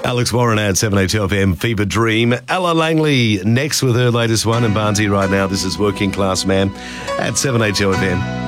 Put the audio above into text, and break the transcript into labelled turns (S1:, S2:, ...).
S1: Alex Warren at 7HFM, Fever Dream. Ella Langley next with her latest one, and Barnsey right now. This is Working Class Man at 7HFM.